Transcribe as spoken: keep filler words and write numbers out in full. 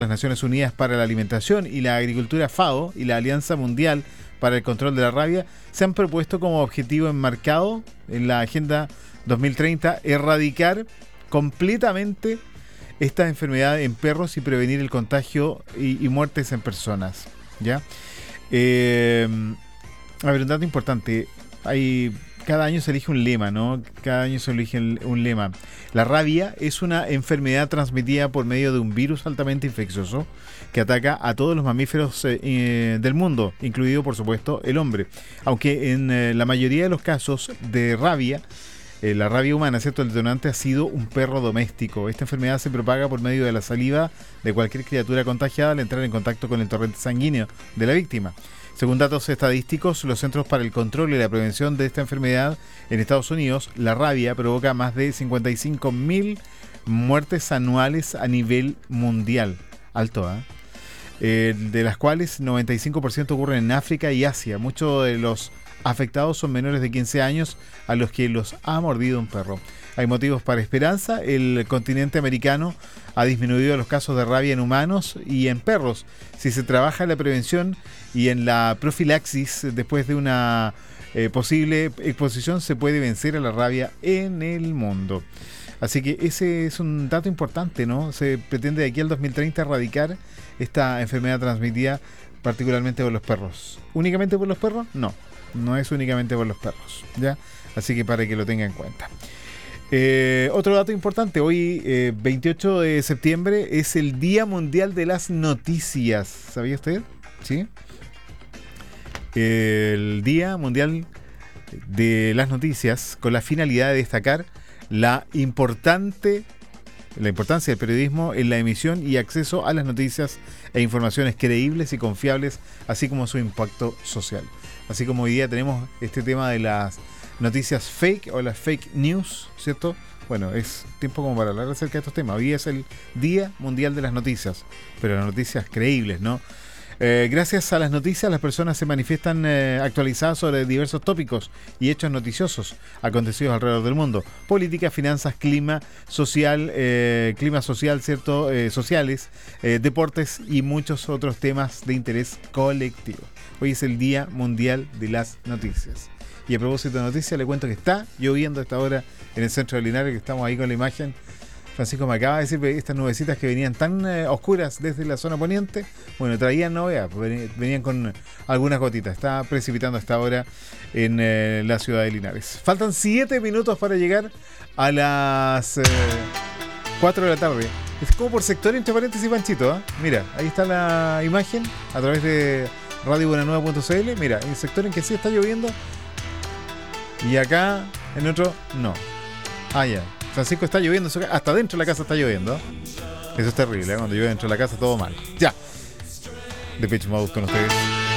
las Naciones Unidas para la Alimentación y la Agricultura FAO y la Alianza Mundial para el Control de la Rabia se han propuesto como objetivo enmarcado en la Agenda dos mil treinta erradicar completamente esta enfermedad en perros y prevenir el contagio y, y muertes en personas. ¿Ya? Eh, a ver, un dato importante. Hay, cada año se elige un lema, ¿no? Cada año se elige un lema. La rabia es una enfermedad transmitida por medio de un virus altamente infeccioso que ataca a todos los mamíferos eh, eh, del mundo, incluido, por supuesto, el hombre. Aunque en eh, la mayoría de los casos de rabia, eh, la rabia humana, ¿cierto? El detonante ha sido un perro doméstico. Esta enfermedad se propaga por medio de la saliva de cualquier criatura contagiada al entrar en contacto con el torrente sanguíneo de la víctima. Según datos estadísticos, los Centros para el Control y la Prevención de esta enfermedad en Estados Unidos, la rabia provoca más de cincuenta y cinco mil muertes anuales a nivel mundial. Alto, ¿eh? Eh, de las cuales noventa y cinco por ciento ocurren en África y Asia. Muchos de los afectados son menores de quince años a los que los ha mordido un perro. Hay motivos para esperanza. El continente americano ha disminuido los casos de rabia en humanos y en perros. Si se trabaja en la prevención y en la profilaxis después de una eh, posible exposición, se puede vencer a la rabia en el mundo. Así que ese es un dato importante, ¿no? Se pretende de aquí al dos mil treinta erradicar esta enfermedad transmitida particularmente por los perros. ¿Únicamente por los perros? No, no es únicamente por los perros, ¿ya? Así que para que lo tenga en cuenta. Eh, otro dato importante, hoy eh, veintiocho de septiembre es el Día Mundial de las Noticias. ¿Sabía usted? ¿Sí? El Día Mundial de las Noticias con la finalidad de destacar la importante la importancia del periodismo en la emisión y acceso a las noticias e informaciones creíbles y confiables, así como su impacto social. Así como hoy día tenemos este tema de las noticias fake o las fake news, ¿cierto? Bueno, es tiempo como para hablar acerca de estos temas. Hoy es el Día Mundial de las Noticias, pero las noticias creíbles, ¿no? Eh, gracias a las noticias, las personas se manifiestan eh, actualizadas sobre diversos tópicos y hechos noticiosos acontecidos alrededor del mundo. Política, finanzas, clima social, eh, clima social, ¿cierto? Eh, sociales, eh, deportes y muchos otros temas de interés colectivo. Hoy es el Día Mundial de las Noticias. Y a propósito de noticias, le cuento que está lloviendo a esta hora en el centro de Linares, que estamos ahí con la imagen. Francisco me acaba de decir que estas nubecitas que venían tan eh, oscuras desde la zona poniente, bueno, traían novedad, venían con algunas gotitas. Está precipitando a esta hora en eh, la ciudad de Linares. Faltan siete minutos para llegar a las eh, cuatro de la tarde. Es como por sector, entre paréntesis, Panchito, ¿eh? Mira, ahí está la imagen a través de radio buena nueva punto c l. Mira, el sector en que sí está lloviendo y acá en otro no. Ah, ya. Francisco, está lloviendo, hasta dentro de la casa está lloviendo. Eso es terrible, ¿eh? Cuando llueve dentro de la casa todo mal. Ya. Depeche Mode con ustedes.